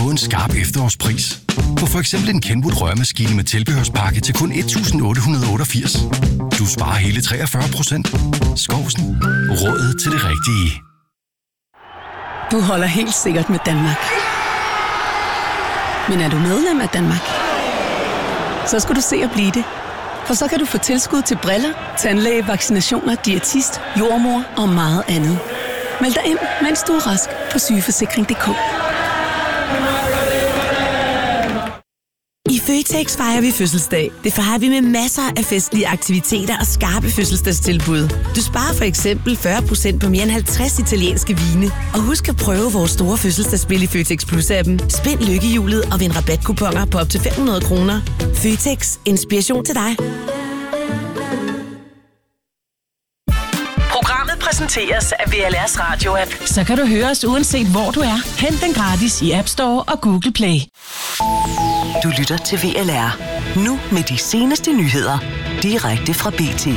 få en skarp efterårspris. På for eksempel en Kenwood røremaskine med tilbehørspakke til kun 1.888. Du sparer hele 43%. Skovsen. Rådet til det rigtige. Du holder helt sikkert med Danmark. Men er du medlem af Danmark? Så skal du se at blive det. For så kan du få tilskud til briller, tandlæge, vaccinationer, diætist, jordmor og meget andet. Meld dig ind, mens du er rask på sygeforsikring.dk. I Føtex fejrer vi fødselsdag. Det fejrer vi med masser af festlige aktiviteter og skarpe fødselsdagstilbud. Du sparer for eksempel 40% på mere end 50 italienske vine. Og husk at prøve vores store fødselsdagsspil i Føtex Plus-appen. Spind lykkehjulet og vind rabatkuponer på op til 500 kroner. Føtex. Inspiration til dig. Programmet præsenteres af VLR's Radio-app. Så kan du høre os uanset hvor du er. Hent den gratis i App Store og Google Play. Du lytter til VLR. Nu med de seneste nyheder. Direkte fra BT.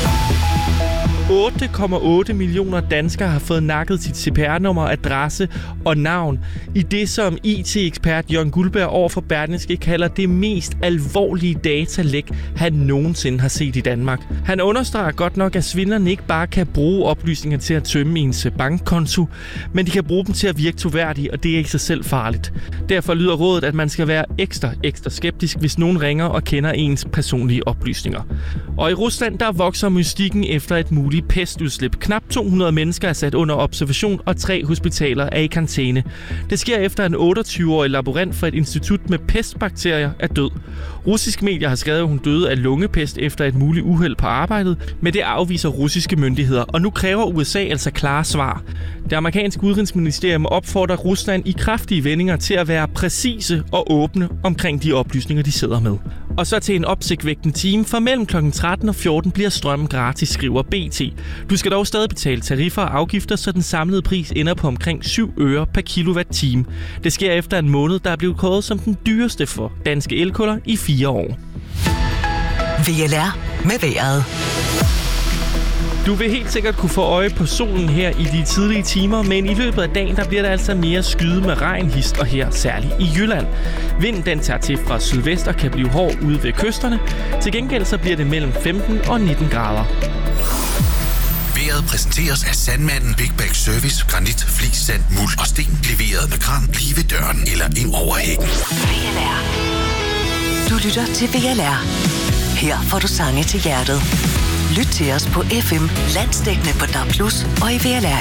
8,8 millioner danskere har fået nakket sit CPR-nummer, adresse og navn i det, som IT-ekspert Jørgen Guldberg overfor Berlingske kalder det mest alvorlige datalæk, han nogensinde har set i Danmark. Han understreger godt nok, at svindlerne ikke bare kan bruge oplysninger til at tømme ens bankkonto, men de kan bruge dem til at virke troværdige, og det er ikke sig selv farligt. Derfor lyder rådet, at man skal være ekstra skeptisk, hvis nogen ringer og kender ens personlige oplysninger. Og i Rusland, der vokser mystikken efter et muligt pestudslip. Knap 200 mennesker er sat under observation, og 3 hospitaler er i karantæne. Det sker efter en 28-årig laborant fra et institut med pestbakterier er død. Russiske medier har skrevet, at hun døde af lungepest efter et muligt uheld på arbejdet, men det afviser russiske myndigheder, og nu kræver USA altså klare svar. Det amerikanske udenrigsministerium opfordrer Rusland i kraftige vendinger til at være præcise og åbne omkring de oplysninger, de sidder med. Og så til en opsigtvækkende time, for mellem kl. 13 og 14 bliver strømmen gratis, skriver BT. Du skal dog stadig betale tariffer og afgifter, så den samlede pris ender på omkring 7 øre per kilowatt-time. Det sker efter en måned, der er blevet kåret som den dyreste for danske elkunder i 4 år. VLR med vejret. Du vil helt sikkert kunne få øje på solen her i de tidlige timer, men i løbet af dagen der bliver der altså mere skyde med regn hist og her, særligt i Jylland. Vinden den tager til fra sydvest og kan blive hård ude ved kysterne. Til gengæld så bliver det mellem 15 og 19 grader. Vejret præsenteres af Sandmanden Big Bag Service. Granit, flis, sand, muld og sten. Leveret med kran lige ved døren eller ind over hækken. VLR. Du lytter til VLR. Her får du sange til hjertet. Lyt til os på FM, landsdækkende på DAB+, og i VLR